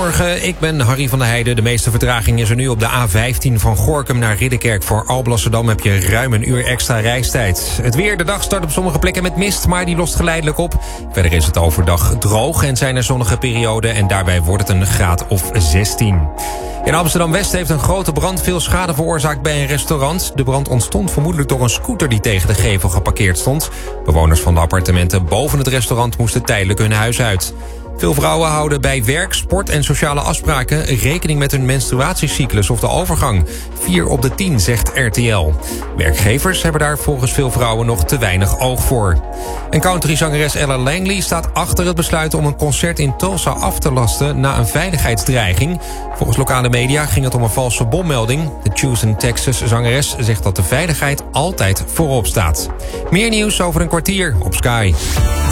Goedemorgen, ik ben Harry van der Heijden. De meeste vertraging is er nu op de A15 van Gorinchem naar Ridderkerk. Voor Alblasserdam heb je ruim een uur extra reistijd. Het weer, de dag start op sommige plekken met mist, maar die lost geleidelijk op. Verder is het overdag droog en zijn er zonnige perioden en daarbij wordt het een graad of 16. In Amsterdam-West heeft een grote brand veel schade veroorzaakt bij een restaurant. De brand ontstond vermoedelijk door een scooter die tegen de gevel geparkeerd stond. Bewoners van de appartementen boven het restaurant moesten tijdelijk hun huis uit. Veel vrouwen houden bij werk, sport en sociale afspraken rekening met hun menstruatiecyclus of de overgang. 4 op de 10 zegt RTL. Werkgevers hebben daar volgens veel vrouwen nog te weinig oog voor. En countryzangeres Ella Langley staat achter het besluit om een concert in Tulsa af te lasten na een veiligheidsdreiging. Volgens lokale media ging het om een valse bommelding. De Houston, Texas zangeres zegt dat de veiligheid altijd voorop staat. Meer nieuws over een kwartier op Sky.